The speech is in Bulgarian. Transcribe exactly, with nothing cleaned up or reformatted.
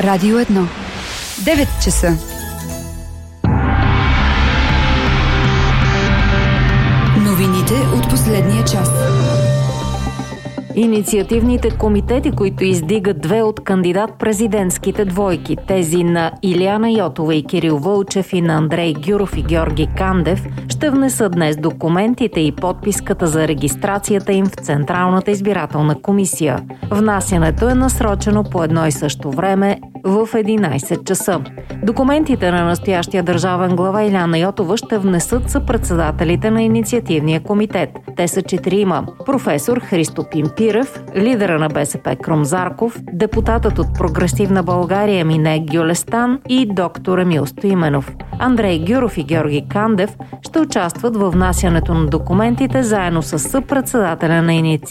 Радио едно. девет часа. Новините от последния час. Инициативните комитети, които издигат две от кандидат-президентските двойки, тези на Илияна Йотова и Кирил Вълчев и на Андрей Гюров и Георги Кандев, ще внесат днес документите и подписката за регистрацията им в Централната избирателна комисия. Внасянето е насрочено по едно и също време в единайсет часа. Документите на настоящия държавен глава Илияна Йотова ще внесат съпредседателите на инициативния комитет. Те са четирима. Професор Христо Пимпирев, лидера на БСП Крум Зарков, депутатът от Прогресивна България Мине Гюлестан и доктор Емил Стоименов. Андрей Гюров и Георги Кандев ще участват във внасянето на документите заедно с съпредседателя на инициативния